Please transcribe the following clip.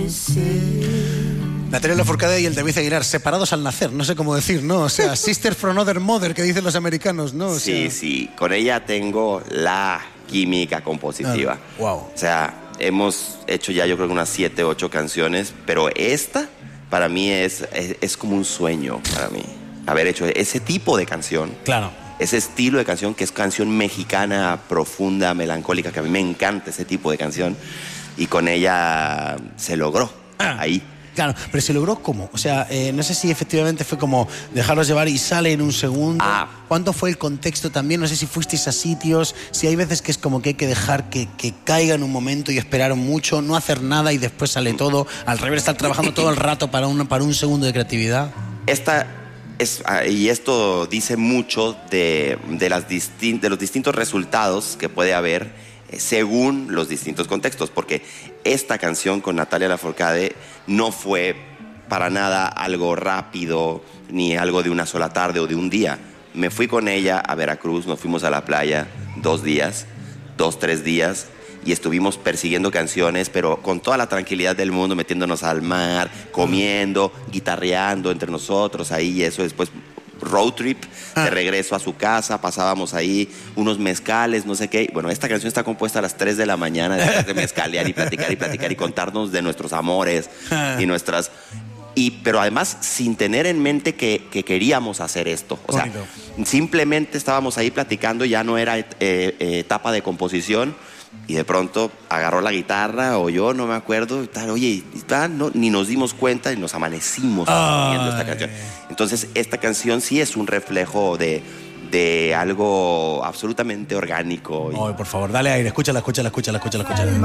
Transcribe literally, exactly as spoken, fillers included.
Natalia Lafourcade y el David Aguilar, separados al nacer, no sé cómo decir, ¿no? O sea, sister from another mother, que dicen los americanos, ¿no? O sí, sea... sí, con ella tengo la química compositiva. Ah, wow. O sea, hemos hecho ya yo creo que unas siete, ocho canciones, pero esta para mí es, es, es como un sueño para mí, haber hecho ese tipo de canción. Claro. Ese estilo de canción que es canción mexicana profunda, melancólica, que a mí me encanta ese tipo de canción. Y con ella se logró Ah. ahí. Claro, pero se logró cómo. O sea, eh, no sé si efectivamente fue como dejarlos llevar y sale en un segundo. Ah. ¿Cuánto fue el contexto también? No sé si fuisteis a sitios, si hay veces que es como que hay que dejar que, que caiga en un momento y esperar mucho, no hacer nada y después sale todo. Al revés, estar trabajando todo el rato para un, para un segundo de creatividad. Esta es, y esto dice mucho de, de, las distin, de los distintos resultados que puede haber eh, según los distintos contextos, porque esta canción con Natalia Lafourcade no fue para nada algo rápido, ni algo de una sola tarde o de un día. Me fui con ella a Veracruz, nos fuimos a la playa dos días, dos, tres días, y estuvimos persiguiendo canciones, pero con toda la tranquilidad del mundo, metiéndonos al mar, comiendo, guitarreando entre nosotros ahí, y eso después road trip, de regreso a su casa, pasábamos ahí unos mezcales, no sé qué. Bueno, esta canción está compuesta a las tres de la mañana, después de mezcalear y platicar y platicar y contarnos de nuestros amores y nuestras... Y, pero además sin tener en mente que, que queríamos hacer esto. O sea, Bonito. simplemente estábamos ahí platicando, ya no era eh, eh, etapa de composición, y de pronto agarró la guitarra, o yo, no me acuerdo, y tal, oye, y tal, no, ni nos dimos cuenta y nos amanecimos viendo esta canción. Entonces, esta canción sí es un reflejo de, de algo absolutamente orgánico. Ay, por favor, dale aire, escúchala, escúchala, escúchala, escúchala, escúchala.